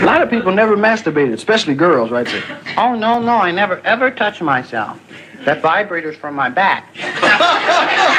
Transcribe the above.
lot of people never masturbated, especially girls, right there. Oh, no, I never ever touch myself. That vibrator's from my back.